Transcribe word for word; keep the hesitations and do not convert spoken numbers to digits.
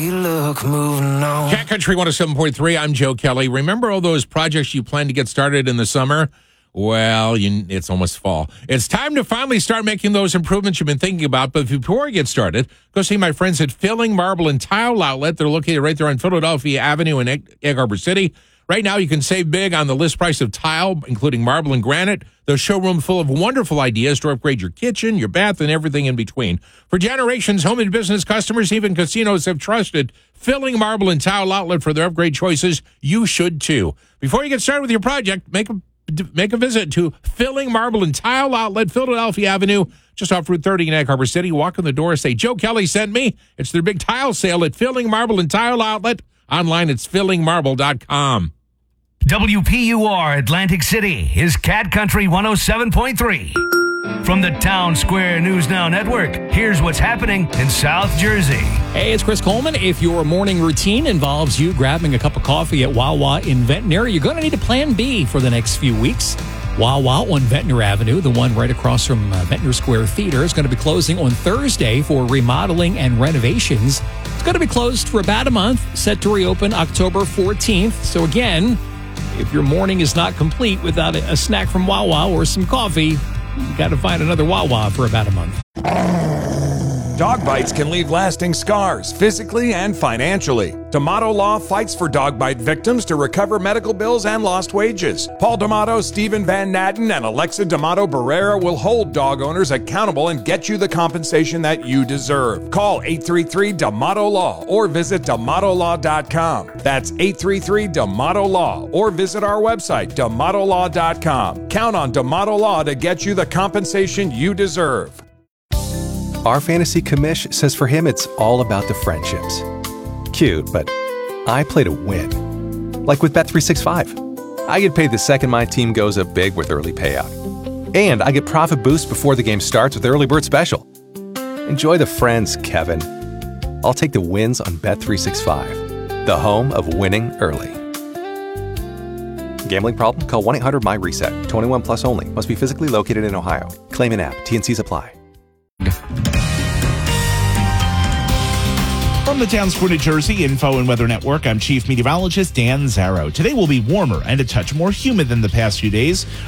You look moving on. Cat Country one oh seven point three, I'm Joe Kelly. Remember all those projects you planned to get started in the summer? Well, you, it's almost fall. It's time to finally start making those improvements you've been thinking about. But before we get started, go see my friends at Filling Marble and Tile Outlet. They're located right there on Philadelphia Avenue in Egg, Egg Harbor City. Right now, you can save big on the list price of tile, including marble and granite. The showroom full of wonderful ideas to upgrade your kitchen, your bath, and everything in between. For generations, home and business customers, even casinos have trusted Filling Marble and Tile Outlet for their upgrade choices. You should, too. Before you get started with your project, make a Make a visit to Filling Marble and Tile Outlet, Philadelphia Avenue, just off Route thirty in Egg Harbor City. Walk in the door, say, Joe Kelly sent me. It's their big tile sale at Filling Marble and Tile Outlet. Online, it's filling marble dot com. W P U R Atlantic City is Cat Country one oh seven point three. From the Town Square News Now Network, here's what's happening in South Jersey. Hey, it's Chris Coleman. If your morning routine involves you grabbing a cup of coffee at Wawa in Ventnor, you're going to need a plan B for the next few weeks. Wawa on Ventnor Avenue, the one right across from uh, Ventnor Square Theater, is going to be closing on Thursday for remodeling and renovations. It's going to be closed for about a month, set to reopen October fourteenth. So again, if your morning is not complete without a, a snack from Wawa or some coffee, you got to find another Wawa for about a month. Dog bites can leave lasting scars, physically and financially. D'Amato Law fights for dog bite victims to recover medical bills and lost wages. Paul D'Amato, Stephen Van Natten, and Alexa D'Amato Barrera will hold dog owners accountable and get you the compensation that you deserve. Call eight three three D'Amato Law or visit D'Amato Law dot com. That's eight three three D'Amato Law or visit our website, D'Amato Law dot com. Count on D'Amato Law to get you the compensation you deserve. Our fantasy commish says for him it's all about the friendships. Cute, but I play to win. Like with Bet three sixty-five. I get paid the second my team goes up big with early payout. And I get profit boost before the game starts with Early Bird Special. Enjoy the friends, Kevin. I'll take the wins on Bet three sixty-five, the home of winning early. Gambling problem? Call one eight hundred my reset. twenty-one plus only. Must be physically located in Ohio. Claim an app. T and Cs apply. From the Town Square, New Jersey Info and Weather Network, I'm Chief Meteorologist Dan Zarrow. Today will be warmer and a touch more humid than the past few days.